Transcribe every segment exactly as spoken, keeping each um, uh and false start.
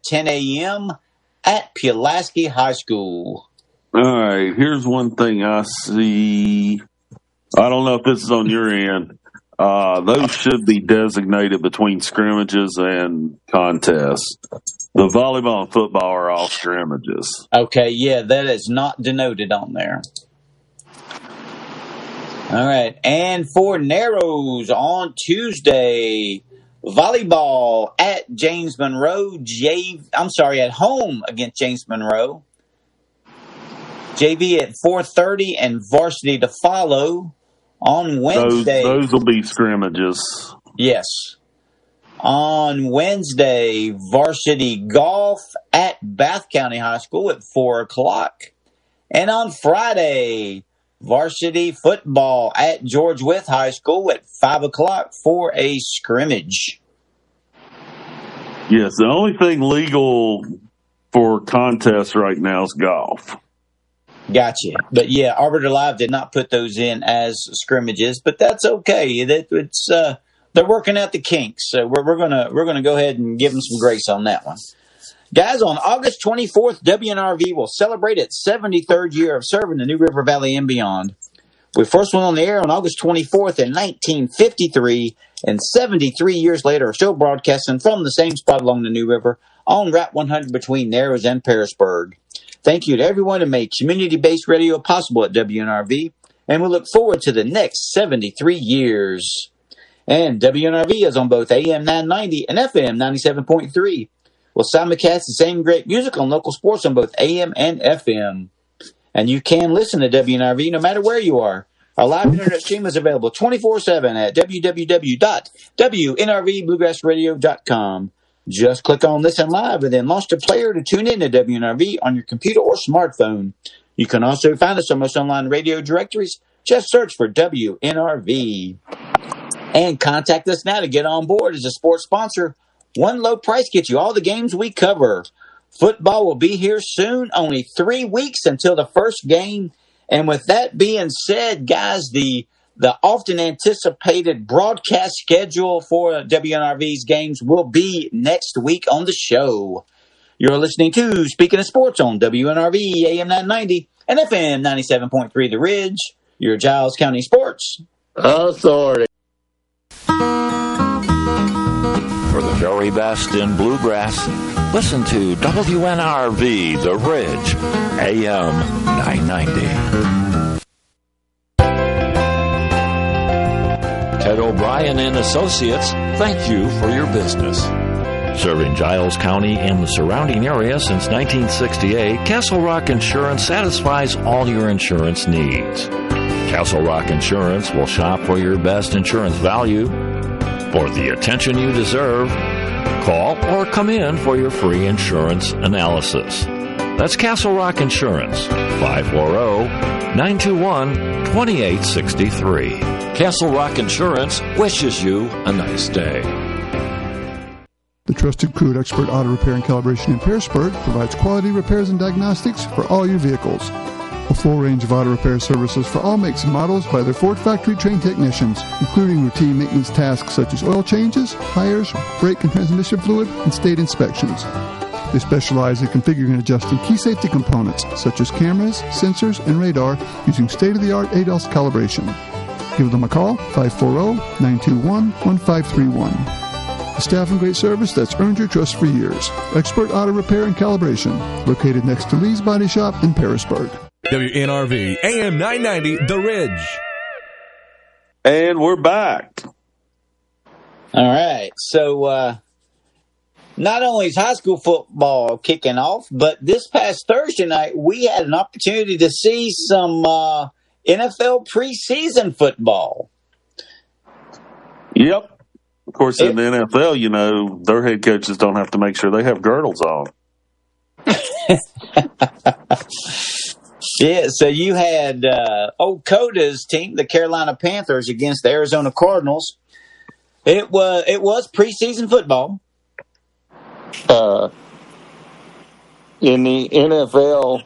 at ten a.m. at Pulaski High School. All right, here's one thing I see. I don't know if this is on your end. Uh, those should be designated between scrimmages and contests. The volleyball and football are all scrimmages. Okay, yeah, that is not denoted on there. All right, and for Narrows on Tuesday, volleyball at James Monroe. J- I'm sorry, at home against James Monroe. J V at four thirty and varsity to follow on Wednesday. Those, those will be scrimmages. Yes. On Wednesday, varsity golf at Bath County High School at four o'clock. And on Friday, varsity football at George Wythe High School at five o'clock for a scrimmage. Yes, the only thing legal for contests right now is golf. Gotcha. But yeah, Arbiter Live did not put those in as scrimmages, but that's okay. It, it's uh, they're working out the kinks, so we're, we're gonna we're gonna go ahead and give them some grace on that one. Guys, on August twenty-fourth, W N R V will celebrate its seventy-third year of serving the New River Valley and beyond. We first went on the air on August twenty-fourth in nineteen fifty-three, and seventy-three years later are still broadcasting from the same spot along the New River on Route one hundred between Narrows and Pearisburg. Thank you to everyone who made community-based radio possible at W N R V, and we look forward to the next seventy-three years. And W N R V is on both A M nine ninety and F M ninety-seven point three. We'll simulcast the same great music on local sports on both A M and F M. And you can listen to W N R V no matter where you are. Our live internet stream is available twenty-four seven at w w w dot w n r v bluegrass radio dot com. Just click on Listen Live and then launch the player to tune in to W N R V on your computer or smartphone. You can also find us on most online radio directories. Just search for W N R V. And contact us now to get on board as a sports sponsor. One low price gets you all the games we cover. Football will be here soon. Only three weeks until the first game. And with that being said, guys, the the often anticipated broadcast schedule for W N R V's games will be next week on the show. You're listening to Speaking of Sports on W N R V, A M nine ninety, and F M ninety-seven point three The Ridge, your Giles County Sports Authority. For the very best in bluegrass, listen to W N R V The Ridge, A M nine ninety. Ted O'Brien and Associates, thank you for your business. Serving Giles County and the surrounding area since nineteen sixty-eight, Castle Rock Insurance satisfies all your insurance needs. Castle Rock Insurance will shop for your best insurance value. For the attention you deserve, call or come in for your free insurance analysis. That's Castle Rock Insurance, five four zero, nine two one, two eight six three. Castle Rock Insurance wishes you a nice day. The trusted crew at Expert Auto Repair and Calibration in Pearisburg provides quality repairs and diagnostics for all your vehicles. A full range of auto repair services for all makes and models by their Ford factory-trained technicians, including routine maintenance tasks such as oil changes, tires, brake and transmission fluid, and state inspections. They specialize in configuring and adjusting key safety components such as cameras, sensors, and radar using state-of-the-art A D A S calibration. Give them a call, five four zero, nine two one, one five three one. A staff and great service that's earned your trust for years. Expert Auto Repair and Calibration, located next to Lee's Body Shop in Pearisburg. W N R V, A M nine ninety, The Ridge. And we're back. All right. So, uh, not only is high school football kicking off, but this past Thursday night, we had an opportunity to see some uh, N F L preseason football. Yep. Of course, in it, the N F L, you know, their head coaches don't have to make sure they have girdles on. Yeah, so you had uh, old Coda's team, the Carolina Panthers, against the Arizona Cardinals. It was it was preseason football. Uh, in the N F L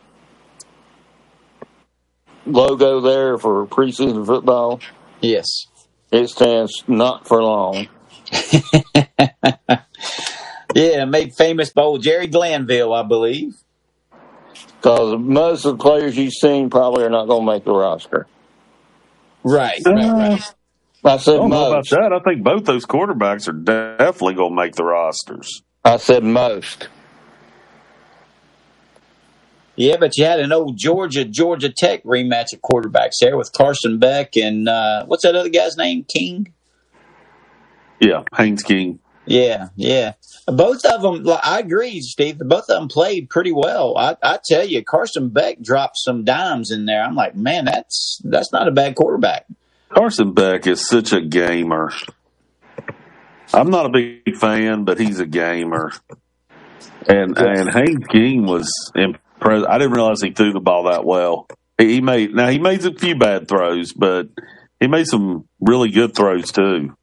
logo there for preseason football, yes, it stands not for long. Yeah, made famous by old Jerry Glanville, I believe. Because most of the players you've seen probably are not going to make the roster. Right, right, right. I said I don't know about most. that. I think both those quarterbacks are definitely going to make the rosters. I said most. Yeah, but you had an old Georgia Georgia Tech rematch at quarterbacks there with Carson Beck and uh, what's that other guy's name? King. Yeah, Haynes King. Yeah, yeah. Both of them, I agree, Steve. Both of them played pretty well. I, I tell you, Carson Beck dropped some dimes in there. I'm like, man, that's that's not a bad quarterback. Carson Beck is such a gamer. I'm not a big fan, but he's a gamer. And and Haynes King was impressed. I didn't realize he threw the ball that well. He made now he made a few bad throws, but he made some really good throws too.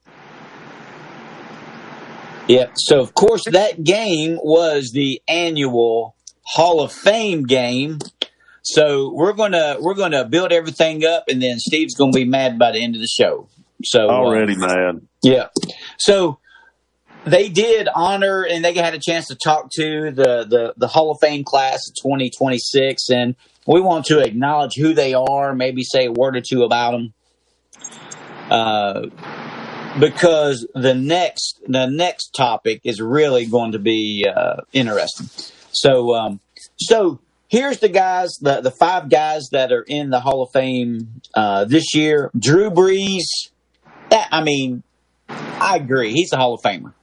Yeah, so of course that game was the annual Hall of Fame game. So we're gonna we're gonna build everything up, and then Steve's gonna be mad by the end of the show. So Already uh, mad. Yeah. So they did honor, and they had a chance to talk to the the, the Hall of Fame class of twenty twenty-six, and we want to acknowledge who they are, maybe say a word or two about them. Uh. Because the next the next topic is really going to be uh, interesting. So um, so here's the guys, the, the five guys that are in the Hall of Fame uh, this year. Drew Brees, that, I mean, I agree. He's a Hall of Famer.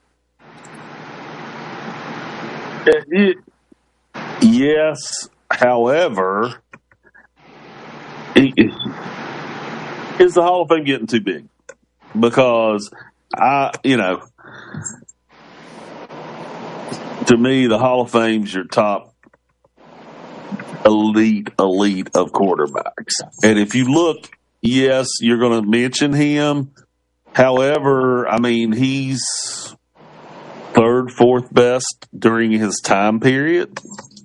It, it, yes, however, it, it, is the Hall of Fame getting too big? Because I, you know, to me, the Hall of Fame's your top elite, elite of quarterbacks. And if you look, yes, you're going to mention him. However, I mean, he's third, fourth best during his time period.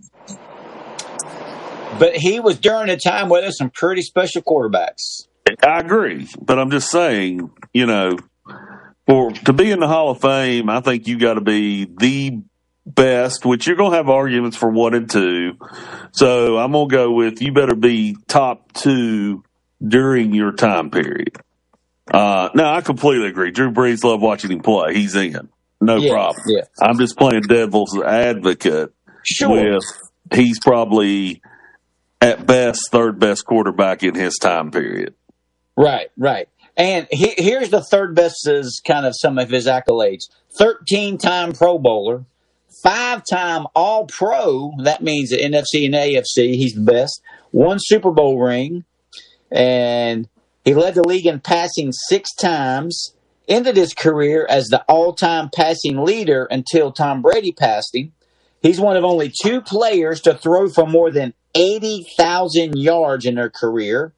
But he was during a time where there's some pretty special quarterbacks. I agree, but I'm just saying, you know, for to be in the Hall of Fame, I think you got to be the best, which you're going to have arguments for one and two. So I'm going to go with you better be top two during your time period. Uh, no, I completely agree. Drew Brees, love watching him play. He's in. No yeah, problem. Yeah. I'm just playing devil's advocate. Sure. With he's probably at best third best quarterback in his time period. Right, right. And he, here's the third best is kind of some of his accolades. thirteen-time Pro Bowler, five-time All-Pro. That means the N F C and A F C. He's the best. One Super Bowl ring. And he led the league in passing six times. Ended his career as the all-time passing leader until Tom Brady passed him. He's one of only two players to throw for more than eighty thousand yards in their career.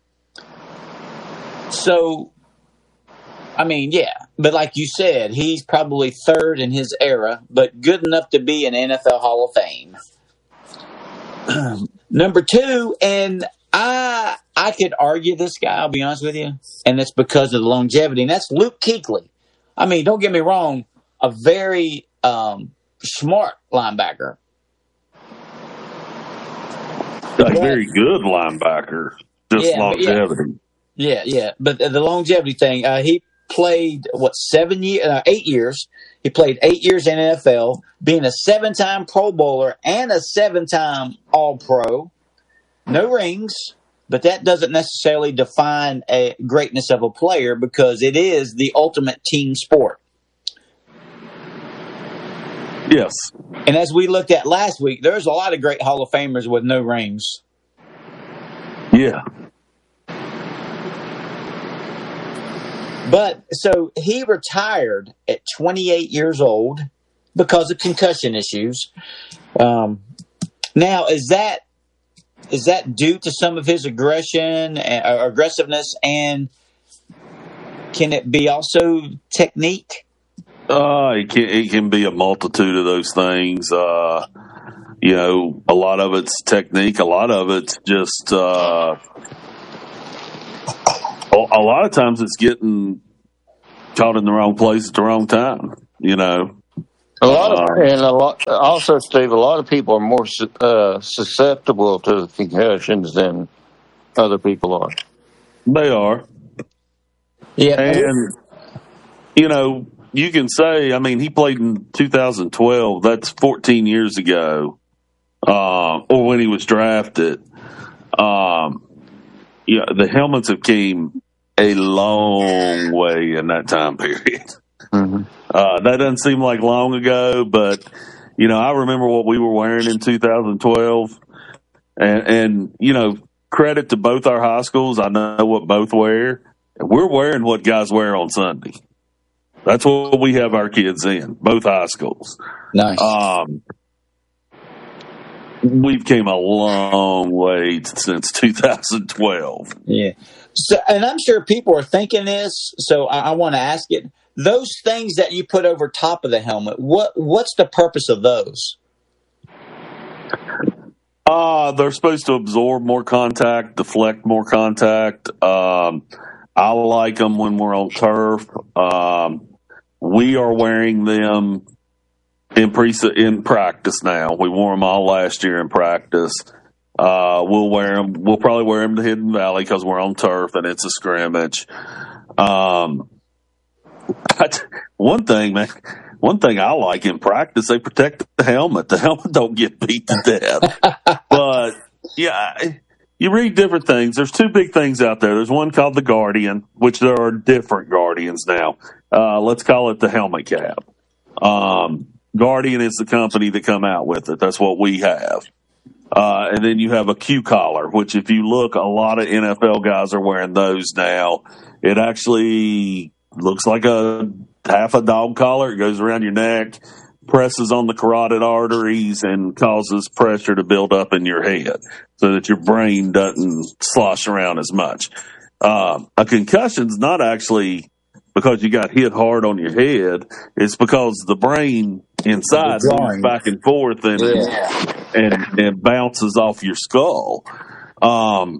So, I mean, yeah. But like you said, he's probably third in his era, but good enough to be an N F L Hall of Fame. Number two, and I I could argue this guy, I'll be honest with you, and that's because of the longevity, and that's Luke Kuechly. I mean, don't get me wrong, a very um, smart linebacker. A very good linebacker, just yeah, longevity. Yeah, yeah. But the longevity thing, uh, he played, what, seven years, uh, eight years. He played eight years in the N F L, being a seven-time Pro Bowler and a seven-time All-Pro. No rings, but that doesn't necessarily define a greatness of a player because it is the ultimate team sport. Yes. And as we looked at last week, there's a lot of great Hall of Famers with no rings. Yeah. But so he retired at twenty-eight years old because of concussion issues. Um, now, is that is that due to some of his aggression or aggressiveness, and can it be also technique? Uh, it can, it can be a multitude of those things. Uh, you know, a lot of it's technique. A lot of it's just, uh, a lot of times it's getting caught in the wrong place at the wrong time, you know. A lot of, Um, and a lot, also, Steve, a lot of people are more su- uh, susceptible to concussions than other people are. they are. Yeah. And, you know, you can say, I mean, he played in two thousand twelve. That's fourteen years ago, uh, or when he was drafted. Um, yeah, the helmets have came a long way in that time period. Mm-hmm. Uh, that doesn't seem like long ago, but, you know, I remember what we were wearing in two thousand twelve. And, and you know, credit to both our high schools. I know what both wear. We're wearing what guys wear on Sunday. That's what we have our kids in, both high schools. Nice. Um, we've came a long way since two thousand twelve. Yeah. So, and I'm sure people are thinking this, so I, I want to ask it. Those things that you put over top of the helmet, what what's the purpose of those? Uh, they're supposed to absorb more contact, deflect more contact. Um, I like them when we're on turf. Um, we are wearing them in pre in practice now. We wore them all last year in practice. Uh, we'll wear them. We'll probably wear them to Hidden Valley because we're on turf and it's a scrimmage. Um, one thing, man. One thing I like in practice, they protect the helmet. The helmet don't get beat to death. But, yeah, you read different things. There's two big things out there. There's one called the Guardian, which there are different Guardians now. Uh, let's call it the helmet cap. Um, Guardian is the company that come out with it. That's what we have. Uh, and then you have a Q collar, which if you look, a lot of N F L guys are wearing those now. It actually looks like a half a dog collar. It goes around your neck, presses on the carotid arteries, and causes pressure to build up in your head so that your brain doesn't slosh around as much. Uh, a concussion's not actually because you got hit hard on your head. It's because the brain inside moves back and forth and, Yeah. and, and bounces off your skull. Um,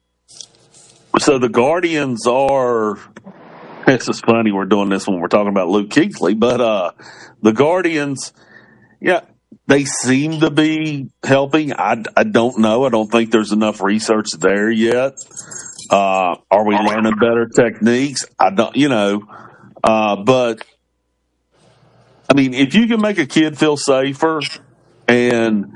so the Guardians are... This is funny. We're doing this when we're talking about Luke Kuechly, but uh, the Guardians, yeah, they seem to be helping. I, I don't know. I don't think there's enough research there yet. Uh, are we learning better techniques? I don't, you know, uh, but I mean, if you can make a kid feel safer, and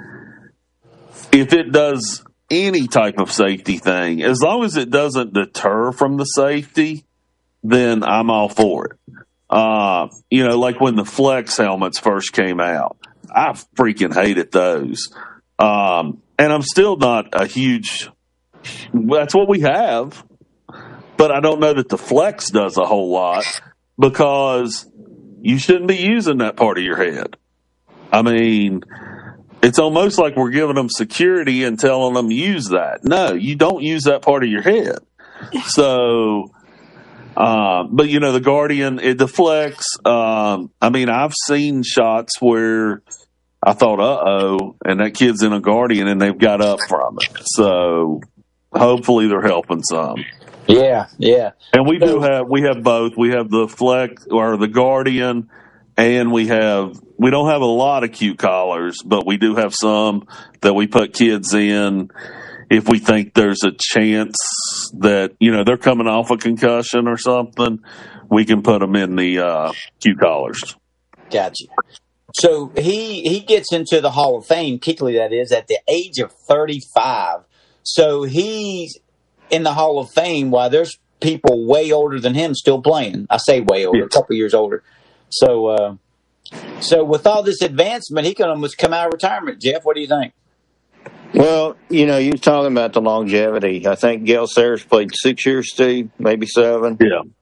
if it does any type of safety thing, as long as it doesn't deter from the safety, then I'm all for it. Uh, you know, like when the Flex helmets first came out, I freaking hated those. Um, and I'm still not a huge, that's what we have, but I don't know that the Flex does a whole lot because you shouldn't be using that part of your head. I mean, it's almost like we're giving them security and telling them use that. No, you don't use that part of your head. So, Uh, but, you know, the Guardian, it deflects. Um, I mean, I've seen shots where I thought, uh-oh, and that kid's in a Guardian and they've got up from it. So hopefully they're helping some. Yeah, yeah. And we do have, we have both. We have the Flex or the Guardian, and we have, we don't have a lot of Q collars, but we do have some that we put kids in if we think there's a chance that, you know, they're coming off a concussion or something, we can put them in the uh, Q collars. Gotcha. So he he gets into the Hall of Fame, Kuechly that is, at the age of thirty-five. So he's in the Hall of Fame while there's people way older than him still playing. I say way older, yeah. A couple years older. So, uh, so with all this advancement, he can almost come out of retirement. Jeff, what do you think? Well, you know, you're talking about the longevity. I think Gale Sayers played six years, Steve, maybe seven.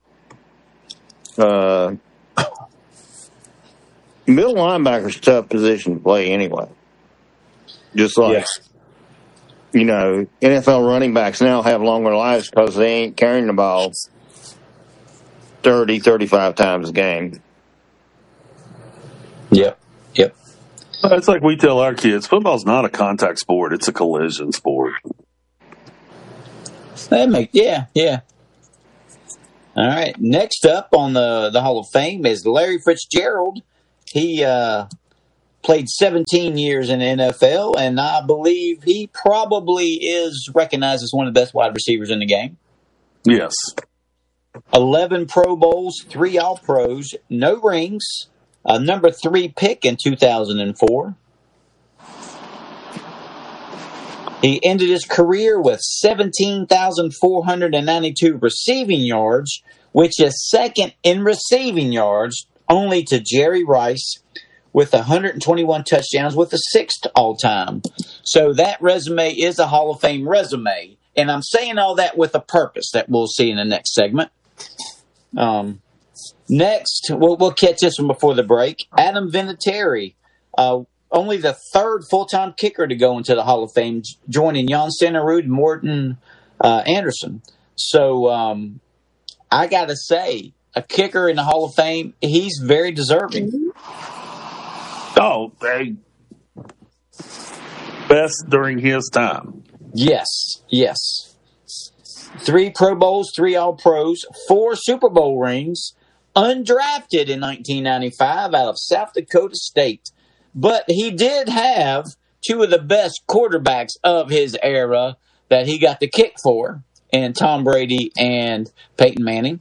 Yeah. Uh, middle linebacker's a tough position to play anyway. Just like, yes. you know, N F L running backs now have longer lives because they ain't carrying the ball thirty, thirty-five times a game. Yep, yep. It's like we tell our kids, football's not a contact sport; it's a collision sport. That make yeah, yeah. All right. Next up on the, the Hall of Fame is Larry Fitzgerald, He uh, played seventeen years in the N F L, and I believe he probably is recognized as one of the best wide receivers in the game. Yes. eleven Pro Bowls, three All-Pros, no rings, a number three pick in two thousand four. He ended his career with seventeen thousand four hundred ninety-two receiving yards, which is second in receiving yards only to Jerry Rice with one hundred twenty-one touchdowns, with the sixth all-time. So that resume is a Hall of Fame resume. And I'm saying all that with a purpose that we'll see in the next segment. Um, next, we'll, we'll catch this one before the break. Adam Vinatieri, uh, only the third full-time kicker to go into the Hall of Fame, joining Jan Stenerud and Morten uh, Anderson. So um, I got to say, a kicker in the Hall of Fame, he's very deserving. Oh, they best during his time. Yes, yes. Three Pro Bowls, three All-Pros, four Super Bowl rings, undrafted in nineteen ninety-five out of South Dakota State. But he did have two of the best quarterbacks of his era that he got the kick for, and Tom Brady and Peyton Manning.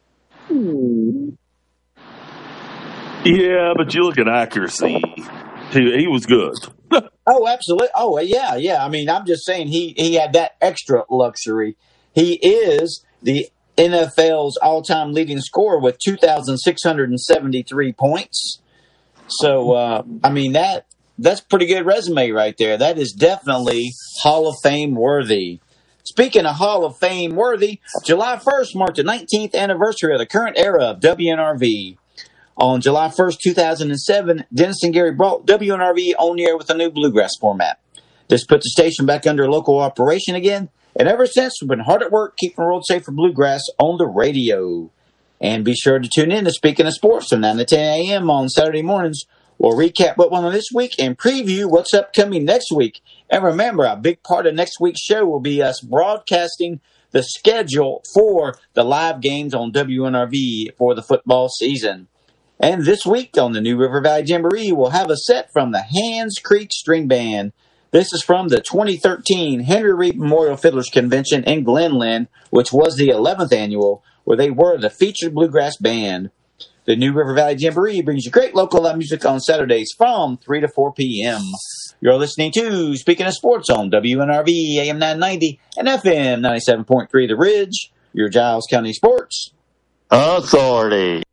Yeah, but you look at accuracy. He, he was good. Oh, absolutely. Oh, yeah, yeah. I mean, I'm just saying he, he had that extra luxury. He is the N F L's all-time leading scorer with two thousand six hundred seventy-three points. So, uh, I mean, that that's pretty good resume right there. That is definitely Hall of Fame worthy. Speaking of Hall of Fame worthy, July first marked the nineteenth anniversary of the current era of W N R V. On July first, two thousand seven, Dennis and Gary brought W N R V on the air with a new bluegrass format. This put the station back under local operation again, and ever since, we've been hard at work keeping the world safe for bluegrass on the radio. And be sure to tune in to Speaking of Sports from nine to ten a.m. on Saturday mornings. We'll recap what went on this week and preview what's upcoming next week. And remember, a big part of next week's show will be us broadcasting the schedule for the live games on W N R V for the football season. And this week on the New River Valley Jamboree, we'll have a set from the Hands Creek String Band. This is from the twenty thirteen Henry Reed Memorial Fiddlers Convention in Glenlyn, which was the eleventh annual, where they were the featured bluegrass band. The New River Valley Jamboree brings you great local live music on Saturdays from three to four p.m. You're listening to Speaking of Sports on W N R V, A M nine ninety, and F M ninety-seven point three The Ridge, your Giles County Sports Authority.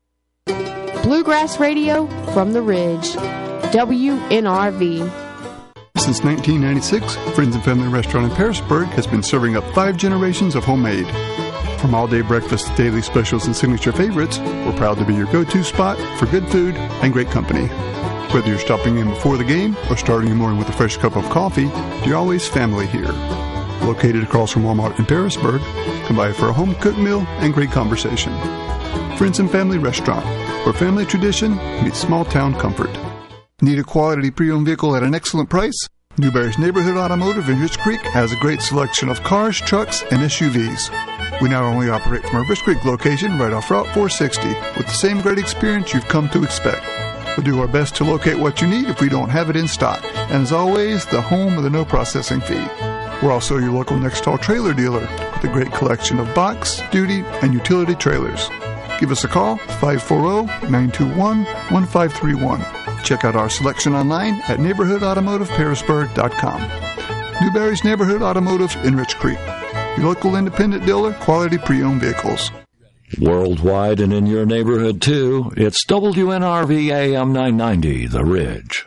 Bluegrass Radio from the Ridge, W N R V. Since nineteen ninety-six, Friends and Family Restaurant in Pearisburg has been serving up five generations of homemade. From all-day breakfast to daily specials and signature favorites, we're proud to be your go-to spot for good food and great company. Whether you're stopping in before the game or starting your morning with a fresh cup of coffee, you're always family here. Located across from Walmart in Pearisburg, come by for a home-cooked meal and great conversation. Friends and Family Restaurant, where family tradition meets small-town comfort. Need a quality pre-owned vehicle at an excellent price? Newberry's Neighborhood Automotive in Rich Creek has a great selection of cars, trucks, and S U Vs. We not only operate from our Rich Creek location right off Route four sixty with the same great experience you've come to expect. We'll do our best to locate what you need if we don't have it in stock. And as always, the home of the no processing fee. We're also your local Nextall trailer dealer with a great collection of box, duty, and utility trailers. Give us a call, five four zero, nine two one, one five three one. Check out our selection online at neighborhood automotive pearisburg dot com. Newberry's Neighborhood Automotive in Rich Creek. Your local independent dealer, quality pre-owned vehicles. Worldwide and in your neighborhood, too, it's W N R V A M nine ninety, The Ridge.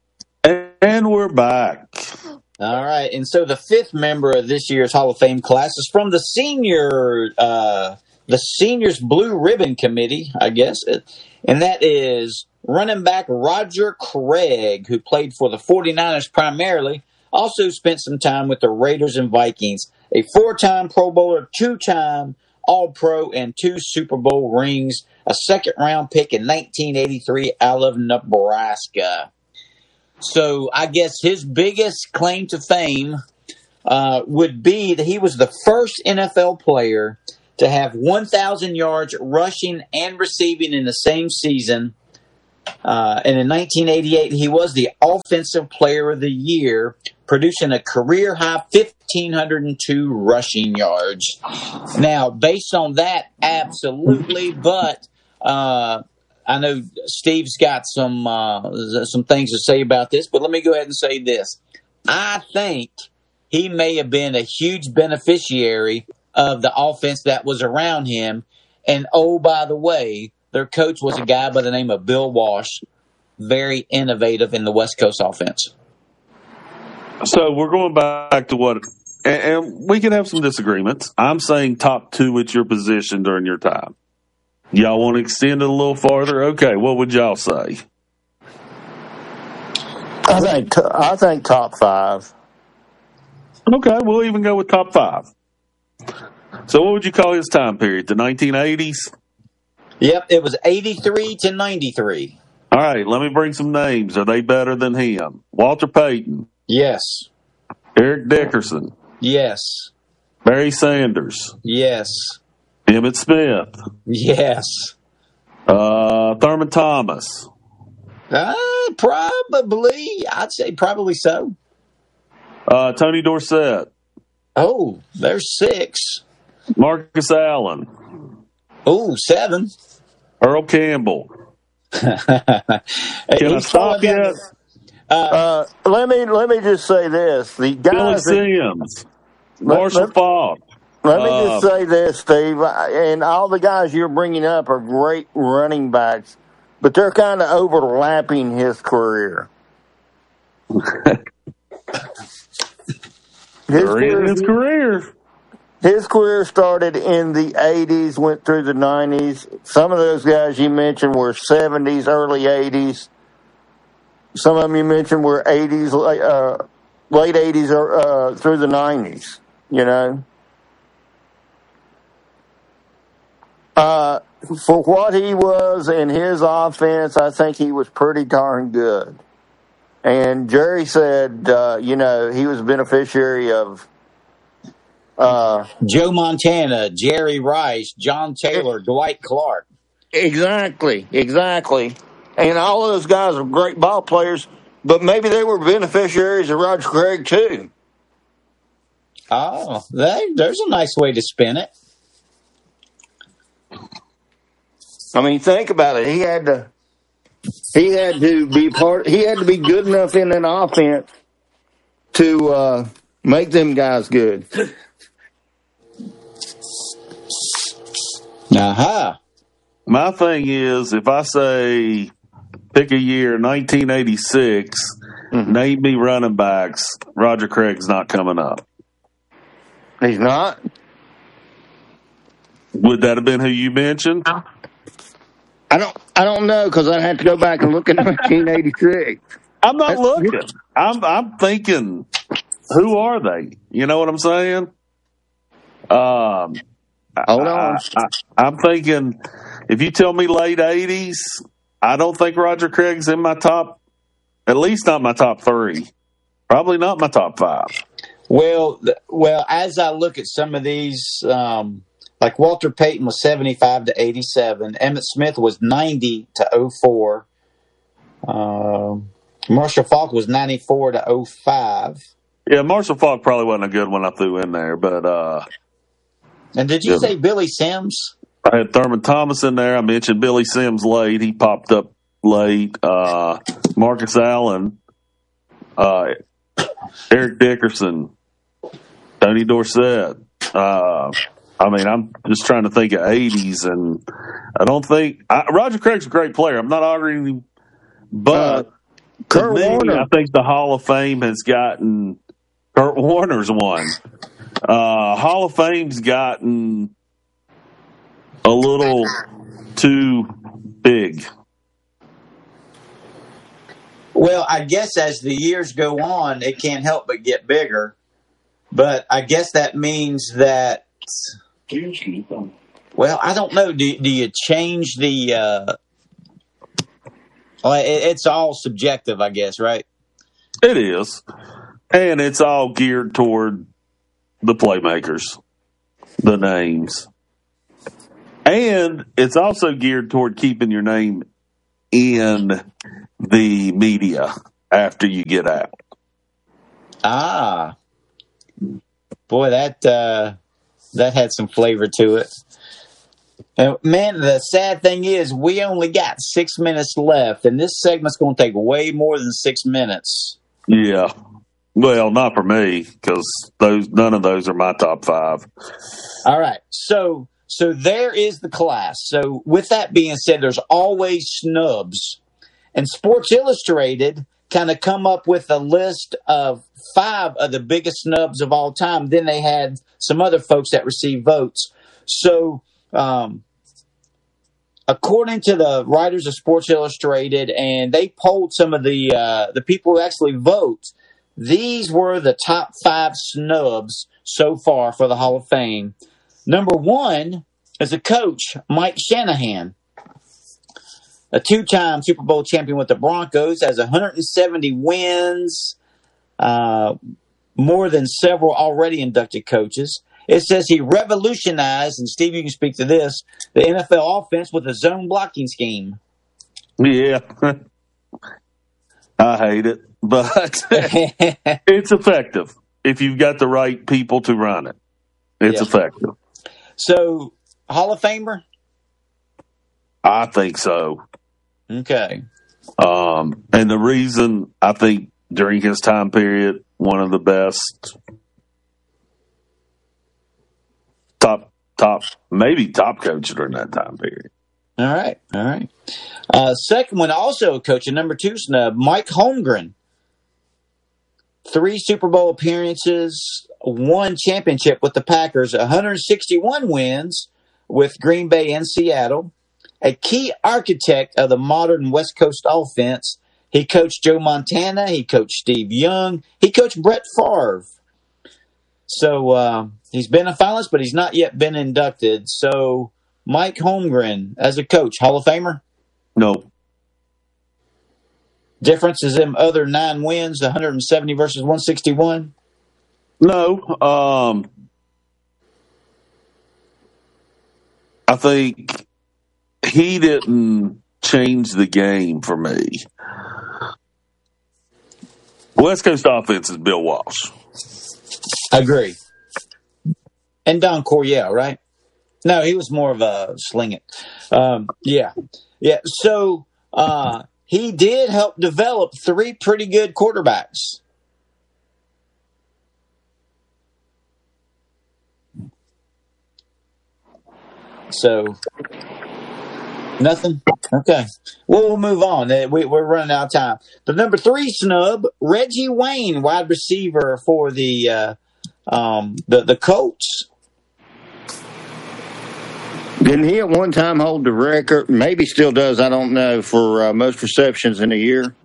And we're back. All right, and so the fifth member of this year's Hall of Fame class is from the senior, uh, the seniors blue ribbon committee, I guess, and that is running back Roger Craig, who played for the forty-niners primarily, also spent some time with the Raiders and Vikings, a four-time Pro Bowler, two-time All-Pro, and two Super Bowl rings, a second-round pick in nineteen eighty-three out of Nebraska. So I guess his biggest claim to fame uh, would be that he was the first N F L player to have one thousand yards rushing and receiving in the same season, Uh, and in nineteen eighty-eight, he was the Offensive Player of the Year, producing a career-high one thousand five hundred two rushing yards. Now, based on that, absolutely, but uh, I know Steve's got some uh, some things to say about this, but let me go ahead and say this. I think he may have been a huge beneficiary of the offense that was around him. And, oh, by the way, their coach was a guy by the name of Bill Walsh, very innovative in the West Coast offense. So we're going back to what, and, and we can have some disagreements. I'm saying top two at your position during your time. Y'all want to extend it a little farther? Okay, what would y'all say? I think t- I think top five. Okay, we'll even go with top five. So what would you call his time period? The nineteen eighties? Yep, it was eighty-three to ninety-three. All right, let me bring some names. Are they better than him? Walter Payton. Yes. Eric Dickerson. Yes. Barry Sanders. Yes. Emmitt Smith. Yes. Uh, Thurman Thomas. Uh, probably. I'd say probably so. Uh, Tony Dorsett. Oh, there's six. Marcus Allen. Oh, seven. Earl Campbell. Can I stop yet? Uh, uh, let me let me just say this: the guys, Billy Sims, that, Marshall let, Faulk. Let me uh, just say this, Steve, and all the guys you're bringing up are great running backs, but they're kind of overlapping his career. His career, his career. His career started in the eighties, went through the nineties. Some of those guys you mentioned were seventies, early eighties. Some of them you mentioned were eighties, uh, late eighties, or uh, through the nineties. You know, uh, for what he was in his offense, I think he was pretty darn good. And Jerry said, uh, you know, he was a beneficiary of uh, Joe Montana, Jerry Rice, John Taylor, it, Dwight Clark. Exactly, exactly. And all of those guys are great ball players, but maybe they were beneficiaries of Roger Craig too. Oh, that, there's a nice way to spin it. I mean, think about it. He had to. He had to be part. He had to be good enough in an offense to uh, make them guys good. Aha. My thing is, if I say pick a year, nineteen eighty-six, mm-hmm. name me running backs, Roger Craig's not coming up. He's not? Would that have been who you mentioned? I don't I don't know, because I'd have to go back and look at nineteen eighty-six. I'm not looking. I'm I'm thinking, who are they? You know what I'm saying? Um, Hold on. I, I, I'm thinking, if you tell me late eighties, I don't think Roger Craig's in my top, at least not my top three. Probably not my top five. Well, well, as I look at some of these, um, like Walter Payton was seventy-five to eighty-seven. Emmitt Smith was ninety to oh four. Um, Marshall Faulk was ninety-four to oh five. Yeah, Marshall Faulk probably wasn't a good one I threw in there, but uh, and did you yeah. say Billy Sims? I had Thurman Thomas in there. I mentioned Billy Sims late. He popped up late. Uh, Marcus Allen, uh, Eric Dickerson, Tony Dorsett. Uh, I mean, I'm just trying to think of eighties, and I don't think I, Roger Craig's a great player. I'm not arguing, but uh, Kurt me, Warner. I think the Hall of Fame has gotten Kurt Warner's one. Uh, Hall of Fame's gotten a little too big. Well, I guess as the years go on, it can't help but get bigger. But I guess that means that. Well, I don't know. Do, do you change the? Uh, well, it, it's all subjective, I guess, right? It is, and it's all geared toward the playmakers, the names, and it's also geared toward keeping your name in the media after you get out. Ah, boy, that uh, that had some flavor to it. And man, the sad thing is we only got six minutes left, and this segment's going to take way more than six minutes. Yeah. Well, not for me, because those none of those are my top five. All right. So so there is the class. So with that being said, there's always snubs. And Sports Illustrated kind of come up with a list of five of the biggest snubs of all time. Then they had some other folks that received votes. So um, according to the writers of Sports Illustrated, and they polled some of the uh, the people who actually vote, these were the top five snubs so far for the Hall of Fame. Number one is a coach, Mike Shanahan. A two-time Super Bowl champion with the Broncos, has one hundred seventy wins, uh, more than several already inducted coaches. It says he revolutionized, and Steve, you can speak to this, the N F L offense with a zone blocking scheme. Yeah. I hate it, but it's effective if you've got the right people to run it. It's Yeah. effective. So, Hall of Famer? I think so. Okay. Um, and the reason I think during his time period, one of the best top, top, maybe top coach during that time period. All right. All right. Uh, second one, also a coach, a number two snub, Mike Holmgren. Three Super Bowl appearances, one championship with the Packers, one hundred sixty-one wins with Green Bay and Seattle. A key architect of the modern West Coast offense. He coached Joe Montana. He coached Steve Young. He coached Brett Favre. So uh, he's been a finalist, but he's not yet been inducted. So Mike Holmgren as a coach, Hall of Famer? No. Difference is them other nine wins, one hundred seventy versus one sixty-one? No. Um, I think he didn't change the game for me. West Coast offense is Bill Walsh. Agree. And Don Coryell, right? No, he was more of a sling it. Um, yeah. Yeah. So uh, he did help develop three pretty good quarterbacks. So, nothing? Okay. Well, we'll move on. We, we're running out of time. The number three snub, Reggie Wayne, wide receiver for the uh, um, the, the Colts. Didn't he at one time hold the record? Maybe still does, I don't know, for uh, most receptions in a year?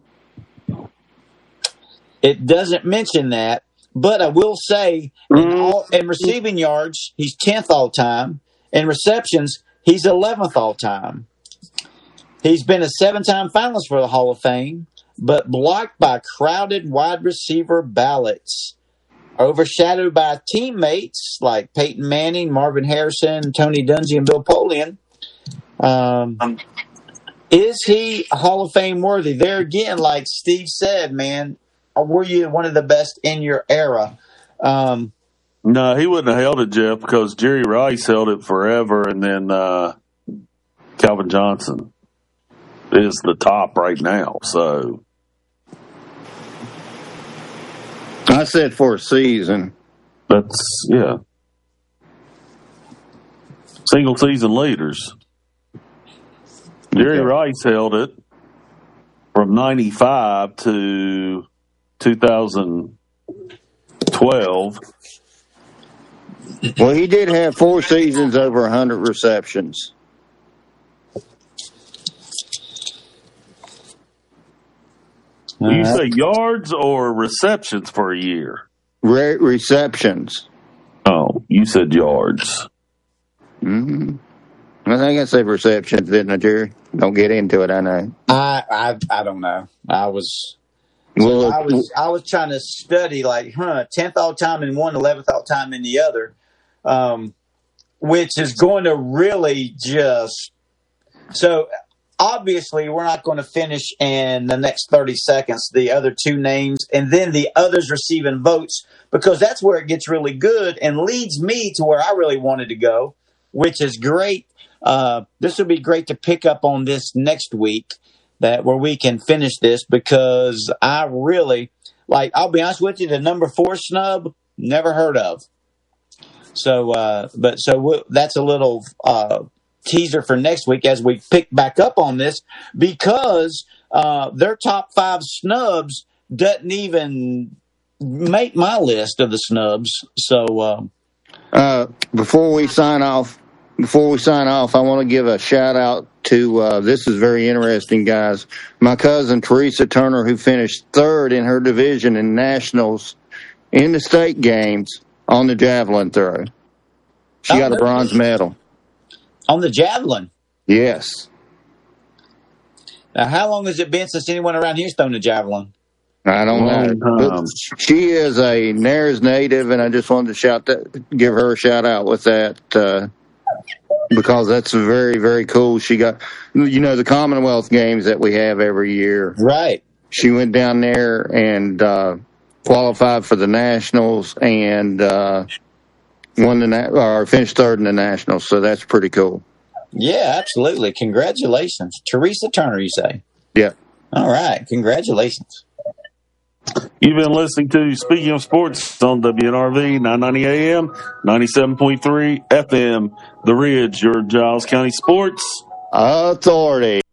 It doesn't mention that, but I will say in, all, in receiving yards, he's tenth all time. In receptions, he's eleventh all time. He's been a seven-time finalist for the Hall of Fame, but blocked by crowded wide receiver ballots. Overshadowed by teammates like Peyton Manning, Marvin Harrison, Tony Dungy, and Bill Polian. Um, is he Hall of Fame worthy? There again, like Steve said, man, were you one of the best in your era? Um, no, he wouldn't have held it, Jeff, because Jerry Rice held it forever, and then uh, Calvin Johnson is the top right now. So I said for a season. That's, yeah. Single season leaders. Jerry Okay. Rice held it from ninety-five to two thousand twelve. Well, he did have four seasons over one hundred receptions. You say yards or receptions for a year? Re- receptions. Oh, you said yards. Mm-hmm. I think I said receptions, didn't I, Jerry? Don't get into it, I know. I, I I don't know. I was Well, I was I was trying to study like, huh, tenth all time in one, eleventh all time in the other, um, which is going to really just. So obviously we're not going to finish in the next thirty seconds, the other two names, and then the others receiving votes, because that's where it gets really good and leads me to where I really wanted to go, which is great. Uh, this would be great to pick up on this next week, that where we can finish this, because I really, like, I'll be honest with you, the number four snub, never heard of. So, uh, but so w- that's a little uh, teaser for next week as we pick back up on this, because uh, their top five snubs doesn't even make my list of the snubs. So, uh, uh, before we sign off, before we sign off, I want to give a shout out to uh, this is very interesting, guys. My cousin Teresa Turner, who finished third in her division in nationals in the state games on the javelin throw. She oh, got a bronze medal. On the javelin? Yes. Now, how long has it been since anyone around here's thrown the javelin? I don't know. But she is a Nares native, and I just wanted to shout that, give her a shout out with that, uh, because that's very, very cool. She got, you know, the Commonwealth games that we have every year. Right. She went down there and uh, qualified for the nationals and uh, won the na- or finished third in the nationals. So that's pretty cool. Yeah, absolutely. Congratulations, Teresa Turner. You say? Yeah. All right. Congratulations. You've been listening to Speaking of Sports on W N R V, nine ninety A M, ninety-seven point three F M, The Ridge, your Giles County Sports Authority.